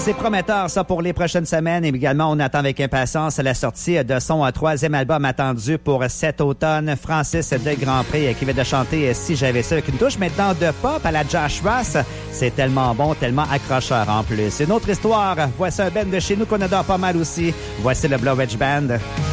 C'est prometteur, ça, pour les prochaines semaines. Et également, on attend avec impatience la sortie de son troisième album attendu pour cet automne. Francis de Grandpré qui vient de chanter « Si j'avais ça » avec une touche maintenant de pop à la Josh Ross. C'est tellement bon, tellement accrocheur en plus. Une autre histoire. Voici un band de chez nous qu'on adore pas mal aussi. Voici le Blowedge Band.